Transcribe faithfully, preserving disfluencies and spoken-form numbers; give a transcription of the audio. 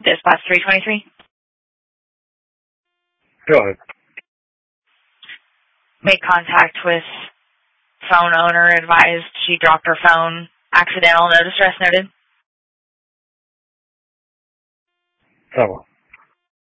Dispatch three twenty-three. Go ahead. Make contact with phone owner, advised she dropped her phone. Accidental, no distress noted. Oh.